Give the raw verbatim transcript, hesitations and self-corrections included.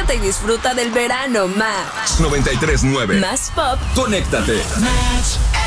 conéctate y disfruta del verano más. noventa y tres nueve. Más pop. Conéctate. Match